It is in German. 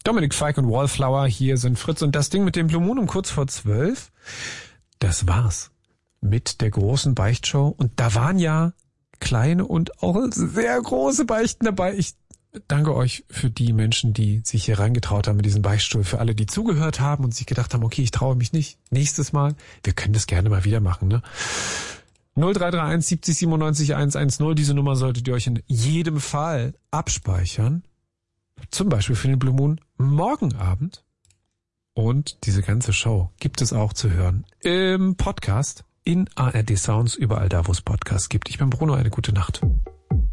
Dominik Fike und Wallflower, hier sind Fritz und das Ding mit dem Blue Moon um kurz vor 12. Das war's mit der großen Beichtshow. Und da waren ja kleine und auch sehr große Beichten dabei. Ich danke euch für die Menschen, die sich hier reingetraut haben mit diesem Beichtstuhl. Für alle, die zugehört haben und sich gedacht haben, okay, ich traue mich nicht. Nächstes Mal, wir können das gerne mal wieder machen, ne? 0331 70 97 110. Diese Nummer solltet ihr euch in jedem Fall abspeichern. Zum Beispiel für den Blue Moon morgen Abend. Und diese ganze Show gibt es auch zu hören im Podcast, in ARD Sounds, überall da, wo es Podcasts gibt. Ich bin Bruno, eine gute Nacht.